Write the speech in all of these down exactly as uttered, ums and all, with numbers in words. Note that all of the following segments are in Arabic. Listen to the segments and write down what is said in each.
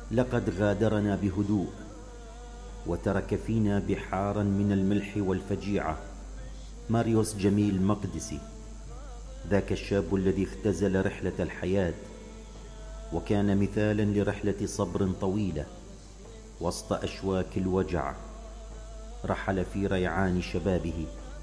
لقد غادرنا بهدوء، وترك فينا بحارا من الملح والفجيعة. ماريوس جميل مقدسي، ذاك الشاب الذي اختزل رحلة الحياة، وكان مثالا لرحلة صبر طويلة وسط أشواك الوجع، رحل في ريعان شبابه.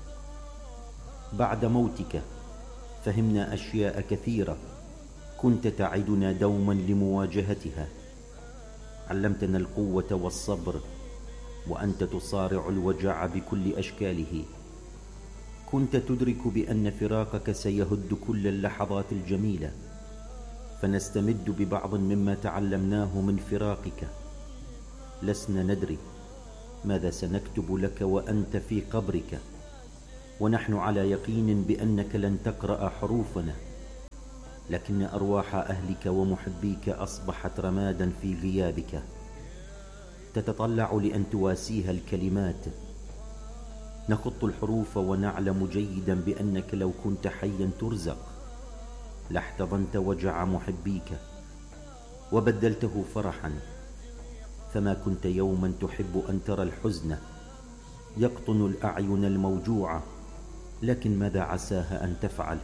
بعد موتك فهمنا أشياء كثيرة كنت تعدنا دوما لمواجهتها. علمتنا القوة والصبر، وأنت تصارع الوجع بكل أشكاله. كنت تدرك بأن فراقك سيهد كل اللحظات الجميلة، فنستمد ببعض مما تعلمناه من فراقك. لسنا ندري ماذا سنكتب لك وأنت في قبرك، ونحن على يقين بأنك لن تقرأ حروفنا، لكن أرواح أهلك ومحبيك أصبحت رمادا في غيابك، تتطلع لأن تواسيها الكلمات. نخط الحروف ونعلم جيدا بأنك لو كنت حيا ترزق لاحتضنت وجع محبيك وبدلته فرحا، فما كنت يوما تحب أن ترى الحزن يقطن الأعين الموجوعة، لكن ماذا عساها أن تفعل؟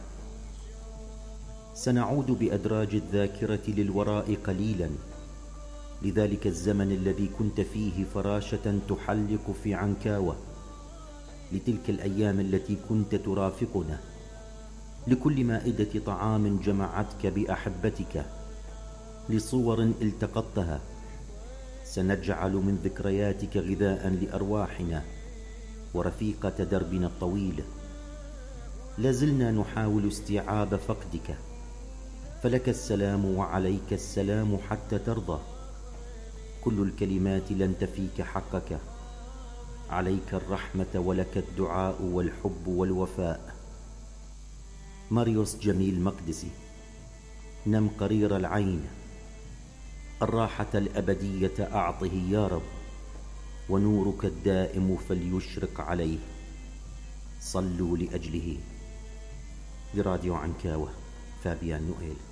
سنعود بأدراج الذاكرة للوراء قليلا، لذلك الزمن الذي كنت فيه فراشة تحلق في عنكاوة، لتلك الأيام التي كنت ترافقنا، لكل مائدة طعام جمعتك بأحبتك، لصور التقطتها. سنجعل من ذكرياتك غذاء لأرواحنا ورفيقة دربنا الطويل. لازلنا نحاول استيعاب فقدك، فلك السلام وعليك السلام حتى ترضى. كل الكلمات لن تفيك حقك، عليك الرحمة ولك الدعاء والحب والوفاء. ماريوس جميل مقدسي، نم قرير العين، الراحة الأبدية أعطه يا رب، ونورك الدائم فليشرق عليه، صلوا لأجله. لراديو عنكاوة، فابيان نوئيل.